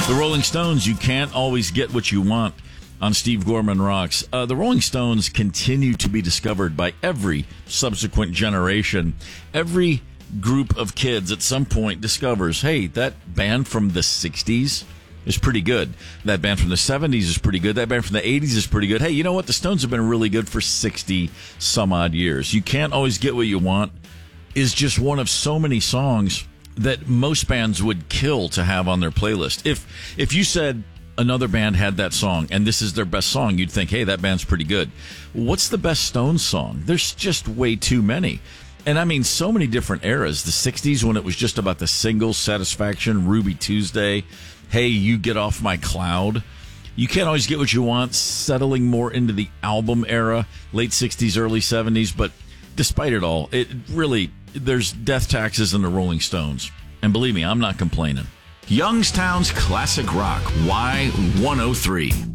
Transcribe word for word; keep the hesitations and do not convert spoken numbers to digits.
The Rolling Stones, You Can't Always Get What You Want on Steve Gorman Rocks. Uh, the Rolling Stones continue to be discovered by every subsequent generation. Every group of kids at some point discovers, hey, that band from the sixties is pretty good. That band from the seventies is pretty good. That band from the eighties is pretty good. Hey, you know what? The Stones have been really good for sixty some odd years. You Can't Always Get What You Want is just one of so many songs that most bands would kill to have on their playlist. If if you said another band had that song and this is their best song, you'd think, hey, that band's pretty good. What's the best Stones song? There's just way too many. And I mean, so many different eras. The sixties, when it was just about the singles, Satisfaction, Ruby Tuesday, Hey, You Get Off My Cloud. You Can't Always Get What You Want, settling more into the album era, late sixties, early seventies. But despite it all, it really, there's death taxes in the Rolling Stones. And believe me, I'm not complaining. Youngstown's Classic Rock, Y one oh three.